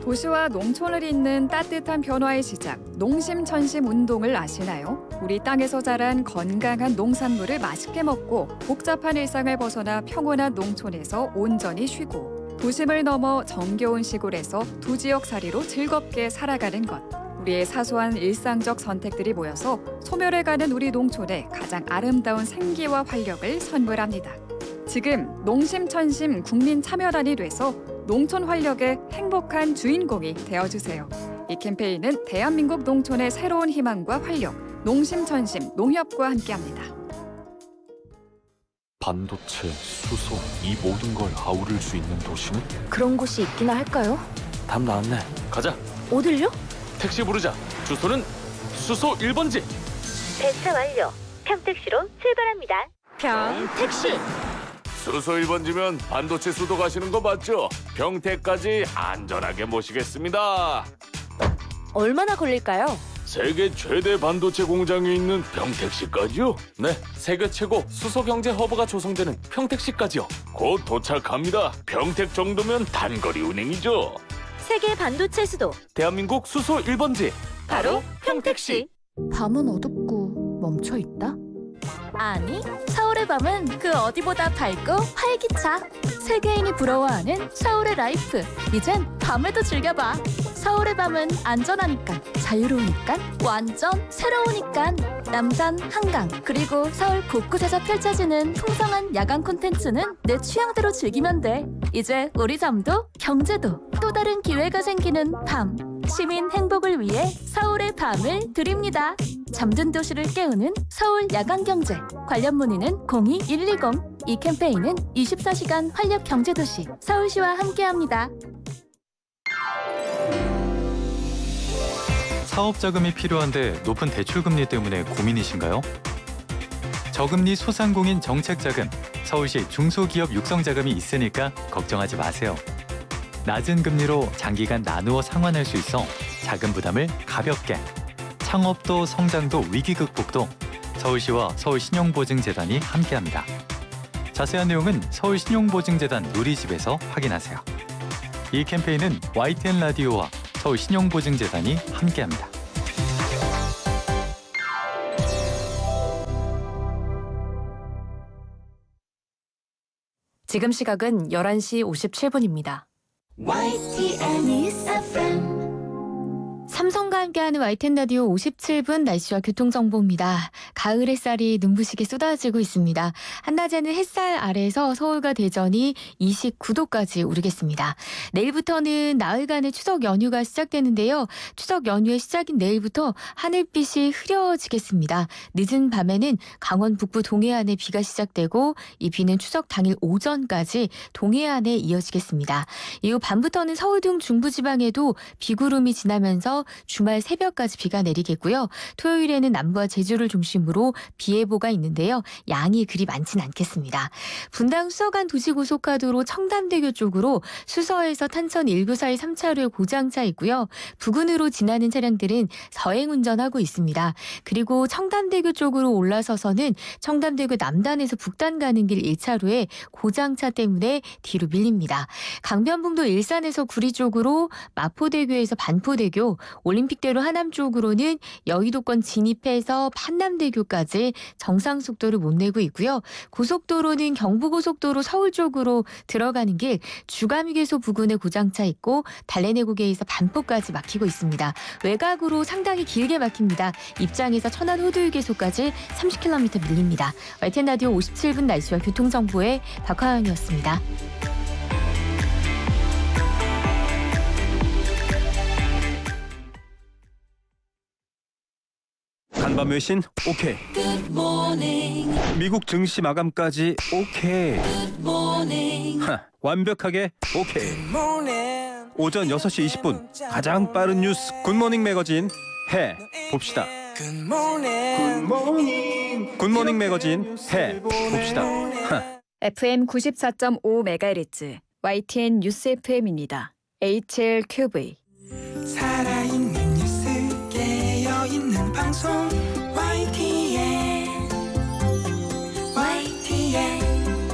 도시와 농촌을 잇는 따뜻한 변화의 시작, 농심천심 운동을 아시나요? 우리 땅에서 자란 건강한 농산물을 맛있게 먹고 복잡한 일상을 벗어나 평온한 농촌에서 온전히 쉬고 도심을 넘어 정겨운 시골에서 두 지역살이로 즐겁게 살아가는 것. 우리의 사소한 일상적 선택들이 모여서 소멸해가는 우리 농촌에 가장 아름다운 생기와 활력을 선물합니다. 지금 농심천심 국민참여단이 돼서 농촌 활력의 행복한 주인공이 되어주세요. 이 캠페인은 대한민국 농촌의 새로운 희망과 활력, 농심천심 농협과 함께합니다. 반도체, 수소, 이 모든 걸 아우를 수 있는 도시는? 그런 곳이 있기나 할까요? 답 나왔네. 가자. 어딜요? 택시 부르자. 주소는 수소 1번지. 배차 완료. 평택시로 출발합니다. 택시. 수소 1번지면 반도체 수도 가시는 거 맞죠? 평택까지 안전하게 모시겠습니다. 얼마나 걸릴까요? 세계 최대 반도체 공장이 있는 평택시까지요? 네, 세계 최고 수소 경제 허브가 조성되는 평택시까지요. 곧 도착합니다. 평택 정도면 단거리 운행이죠. 세계 반도체 수도 대한민국 수소 1번지. 바로 평택시. 밤은 어둡고 멈춰 있다? 아니, 서울의 밤은 그 어디보다 밝고 활기차. 세계인이 부러워하는 서울의 라이프. 이젠 밤에도 즐겨봐. 서울의 밤은 안전하니까, 자유로우니까, 완전 새로우니까. 남산, 한강, 그리고 서울 곳곳에서 펼쳐지는 풍성한 야간 콘텐츠는 내 취향대로 즐기면 돼. 이제 우리 잠도 경제도 또 다른 기회가 생기는 밤. 시민 행복을 위해 서울의 밤을 드립니다. 잠든 도시를 깨우는 서울 야간경제. 관련 문의는 02-120. 이 캠페인은 24시간 활력 경제도시 서울시와 함께합니다. 사업 자금이 필요한데 높은 대출 금리 때문에 고민이신가요? 저금리 소상공인 정책 자금, 서울시 중소기업 육성 자금이 있으니까 걱정하지 마세요. 낮은 금리로 장기간 나누어 상환할 수 있어 자금 부담을 가볍게. 창업도 성장도 위기 극복도 서울시와 서울신용보증재단이 함께합니다. 자세한 내용은 서울신용보증재단 누리집에서 확인하세요. 이 캠페인은 YTN 라디오와 서울신용보증재단이 함께합니다. 지금 시각은 11시 57분입니다. YTN News FM. 삼성과 함께하는 YTN 라디오 57분 날씨와 교통정보입니다. 가을 햇살이 눈부시게 쏟아지고 있습니다. 한낮에는 햇살 아래에서 서울과 대전이 29도까지 오르겠습니다. 내일부터는 나흘간의 추석 연휴가 시작되는데요. 추석 연휴의 시작인 내일부터 하늘빛이 흐려지겠습니다. 늦은 밤에는 강원 북부 동해안에 비가 시작되고 이 비는 추석 당일 오전까지 동해안에 이어지겠습니다. 이후 밤부터는 서울 등 중부지방에도 비구름이 지나면서 주말 새벽까지 비가 내리겠고요. 토요일에는 남부와 제주를 중심으로 비 예보가 있는데요. 양이 그리 많진 않겠습니다. 분당 수서간 도시고속화도로 청담대교 쪽으로 수서에서 탄천 1교 사이 3차로에 고장차 있고요. 부근으로 지나는 차량들은 서행 운전하고 있습니다. 그리고 청담대교 쪽으로 올라서서는 청담대교 남단에서 북단 가는 길 1차로에 고장차 때문에 뒤로 밀립니다. 강변북로 일산에서 구리 쪽으로 마포대교에서 반포대교, 올림픽대로 하남 쪽으로는 여의도권 진입해서 판남대교까지 정상 속도를 못 내고 있고요. 고속도로는 경부고속도로 서울 쪽으로 들어가는 길 주감휴게소 부근에 고장차 있고 달래내고개에서 반포까지 막히고 있습니다. 외곽으로 상당히 길게 막힙니다. 입장에서 천안 호두휴게소까지 30km 밀립니다. YTN 라디오 57분 날씨와 교통정보의 박화영이었습니다. 간밤 외신 오케이. 미국 증시 마감까지 오케이. 완벽하게 오케이. 오전 6시 20분 가장 빠른 뉴스 굿모닝 매거진 해 봅시다. 굿모닝 매거진 해 봅시다. FM 94.5MHz YTN 뉴스 FM입니다. HLQV. 살아있는 뉴스 깨어있는 방송 YTN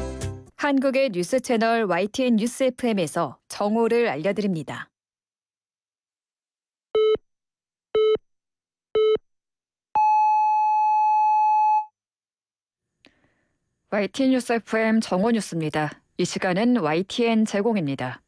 한국의 뉴스 채널 YTN 뉴스 FM에서 정오를 알려드립니다. YTN 뉴스 FM 정오뉴스입니다. 이 시간은 YTN 제공입니다.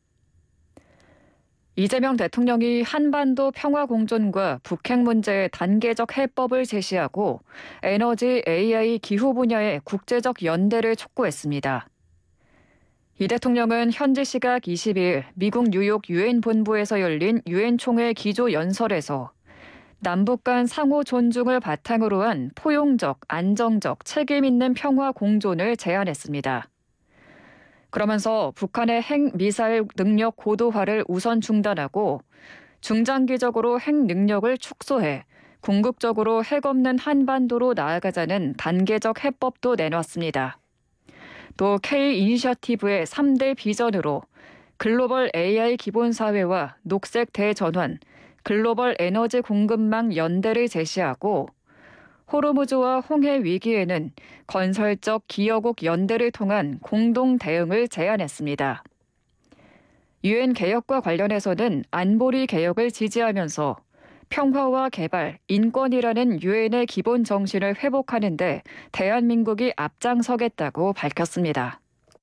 이재명 대통령이 한반도 평화 공존과 북핵 문제의 단계적 해법을 제시하고 에너지, AI, 기후 분야의 국제적 연대를 촉구했습니다. 이 대통령은 현지 시각 22일 미국 뉴욕 유엔 본부에서 열린 유엔 총회 기조 연설에서 남북 간 상호 존중을 바탕으로 한 포용적, 안정적, 책임 있는 평화 공존을 제안했습니다. 그러면서 북한의 핵 미사일 능력 고도화를 우선 중단하고 중장기적으로 핵 능력을 축소해 궁극적으로 핵 없는 한반도로 나아가자는 단계적 해법도 내놨습니다. 또 K 이니셔티브의 3대 비전으로 글로벌 AI 기본 사회와 녹색 대전환, 글로벌 에너지 공급망 연대를 제시하고 호르무즈와 홍해 위기에는 건설적 기여국 연대를 통한 공동 대응을 제안했습니다. 유엔 개혁과 관련해서는 안보리 개혁을 지지하면서 평화와 개발, 인권이라는 유엔의 기본 정신을 회복하는 데 대한민국이 앞장서겠다고 밝혔습니다.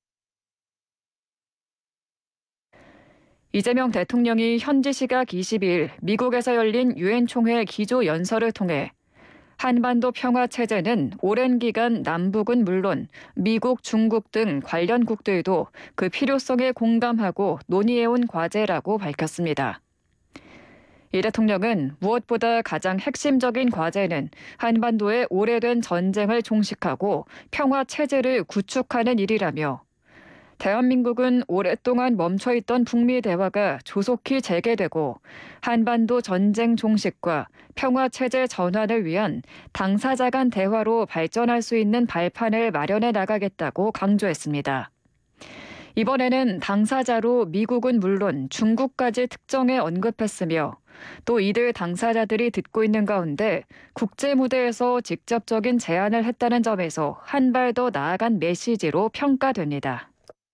이재명 대통령이 현지 시각 22일 미국에서 열린 유엔 총회 기조 연설을 통해 한반도 평화 체제는 오랜 기간 남북은 물론 미국, 중국 등 관련국들도 그 필요성에 공감하고 논의해온 과제라고 밝혔습니다. 이 대통령은 무엇보다 가장 핵심적인 과제는 한반도의 오래된 전쟁을 종식하고 평화 체제를 구축하는 일이라며 대한민국은 오랫동안 멈춰있던 북미 대화가 조속히 재개되고 한반도 전쟁 종식과 평화 체제 전환을 위한 당사자 간 대화로 발전할 수 있는 발판을 마련해 나가겠다고 강조했습니다. 이번에는 당사자로 미국은 물론 중국까지 특정해 언급했으며 또 이들 당사자들이 듣고 있는 가운데 국제 무대에서 직접적인 제안을 했다는 점에서 한 발 더 나아간 메시지로 평가됩니다.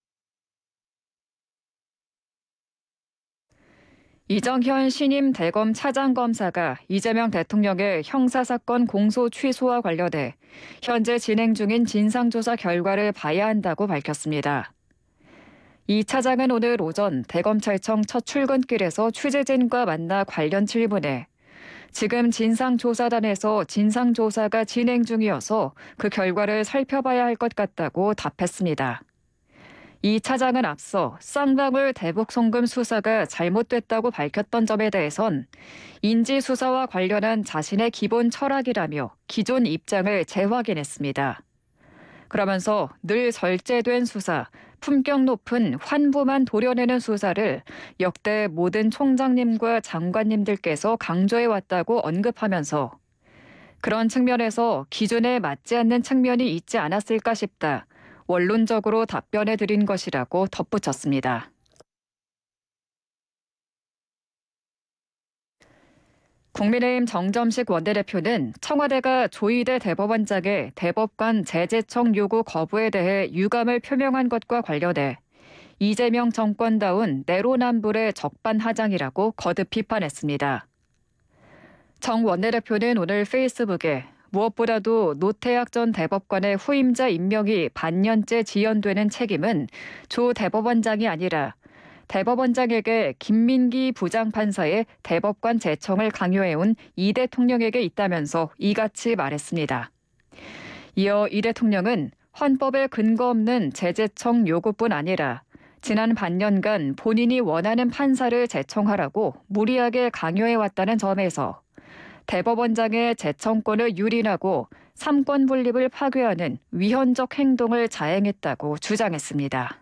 이정현 신임 대검 차장검사가 이재명 대통령의 형사사건 공소 취소와 관련해 현재 진행 중인 진상조사 결과를 봐야 한다고 밝혔습니다. 이 차장은 오늘 오전 대검찰청 첫 출근길에서 취재진과 만나 관련 질문에 지금 진상조사단에서 진상조사가 진행 중이어서 그 결과를 살펴봐야 할 것 같다고 답했습니다. 이 차장은 앞서 쌍방울 대북 송금 수사가 잘못됐다고 밝혔던 점에 대해선 인지수사와 관련한 자신의 기본 철학이라며 기존 입장을 재확인했습니다. 그러면서 늘 절제된 수사, 품격 높은 환부만 도려내는 수사를 역대 모든 총장님과 장관님들께서 강조해왔다고 언급하면서 그런 측면에서 기준에 맞지 않는 측면이 있지 않았을까 싶다. 원론적으로 답변해 드린 것이라고 덧붙였습니다. 국민의힘 정점식 원내대표는 청와대가 조희대 대법원장의 대법관 재제청 요구 거부에 대해 유감을 표명한 것과 관련해 이재명 정권다운 내로남불의 적반하장이라고 거듭 비판했습니다. 정 원내대표는 오늘 페이스북에 무엇보다도 노태학 전 대법관의 후임자 임명이 반년째 지연되는 책임은 조 대법원장이 아니라 대법원장에게 김민기 부장판사의 대법관 제청을 강요해온 이 대통령에게 있다면서 이같이 말했습니다. 이어 이 대통령은 헌법에 근거 없는 재제청 요구뿐 아니라 지난 반년간 본인이 원하는 판사를 제청하라고 무리하게 강요해왔다는 점에서 대법원장의 재청권을 유린하고 삼권 분립을 파괴하는 위헌적 행동을 자행했다고 주장했습니다.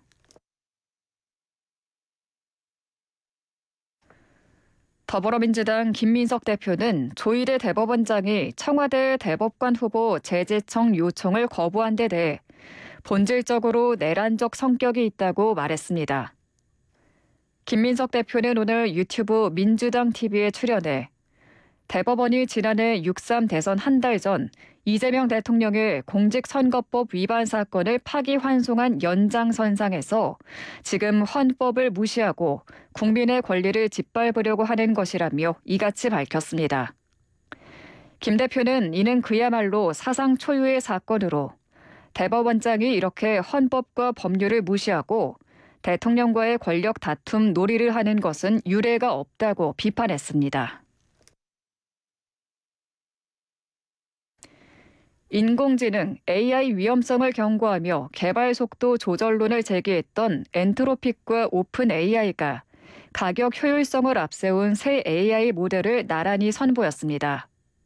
더불어민주당 김민석 대표는 조희대 대법원장이 청와대 대법관 후보 재제청 요청을 거부한 데 대해 본질적으로 내란적 성격이 있다고 말했습니다. 김민석 대표는 오늘 유튜브 민주당 TV에 출연해 대법원이 지난해 6.3 대선 한 달 전 이재명 대통령의 공직선거법 위반 사건을 파기환송한 연장선상에서 지금 헌법을 무시하고 국민의 권리를 짓밟으려고 하는 것이라며 이같이 밝혔습니다. 김 대표는 이는 그야말로 사상 초유의 사건으로 대법원장이 이렇게 헌법과 법률을 무시하고 대통령과의 권력 다툼 놀이를 하는 것은 유례가 없다고 비판했습니다. 인공지능 AI 위험성을 경고하며 개발 속도 조절론을 제기했던 엔트로픽과 오픈 AI가 가격 효율성을 앞세운 새 AI 모델을 나란히 선보였습니다.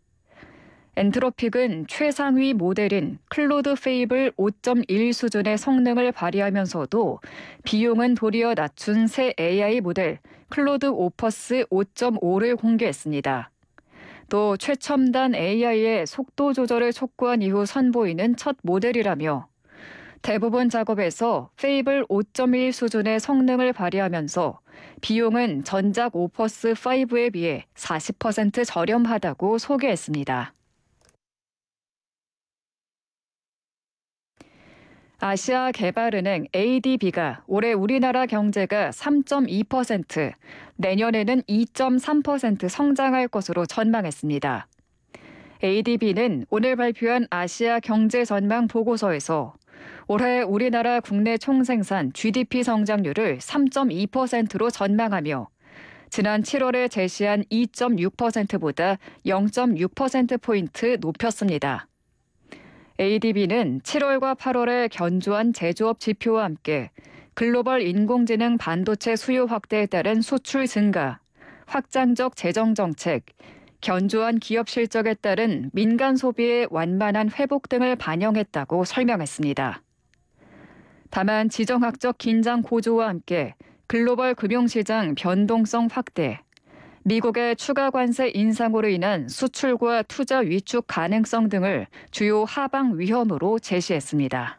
엔트로픽은 최상위 모델인 클로드 페이블 5.1 수준의 성능을 발휘하면서도 비용은 도리어 낮춘 새 AI 모델 클로드 오퍼스 5.5를 공개했습니다. 또 최첨단 AI의 속도 조절을 촉구한 이후 선보이는 첫 모델이라며 대부분 작업에서 페이블 5.1 수준의 성능을 발휘하면서 비용은 전작 오퍼스 5에 비해 40% 저렴하다고 소개했습니다. 아시아개발은행 ADB가 올해 우리나라 경제가 3.2%, 내년에는 2.3% 성장할 것으로 전망했습니다. ADB는 오늘 발표한 아시아 경제 전망 보고서에서 올해 우리나라 국내 총생산 GDP 성장률을 3.2%로 전망하며 지난 7월에 제시한 2.6%보다 0.6%포인트 높였습니다. ADB는 7월과 8월에 견조한 제조업 지표와 함께 글로벌 인공지능 반도체 수요 확대에 따른 수출 증가, 확장적 재정 정책, 견조한 기업 실적에 따른 민간 소비의 완만한 회복 등을 반영했다고 설명했습니다. 다만 지정학적 긴장 고조와 함께 글로벌 금융시장 변동성 확대, 미국의 추가 관세 인상으로 인한 수출과 투자 위축 가능성 등을 주요 하방 위험으로 제시했습니다.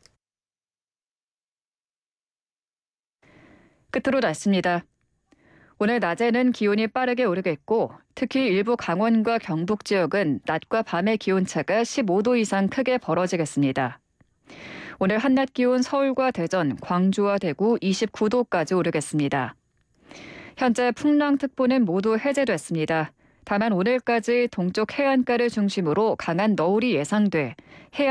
끝으로 날씨입니다. 오늘 낮에는 기온이 빠르게 오르겠고 특히 일부 강원과 경북 지역은 낮과 밤의 기온차가 15도 이상 크게 벌어지겠습니다. 오늘 한낮 기온 서울과 대전, 광주와 대구 29도까지 오르겠습니다. 현재 풍랑특보는 모두 해제됐습니다. 다만 오늘까지 동쪽 해안가를 중심으로 강한 너울이 예상돼 해안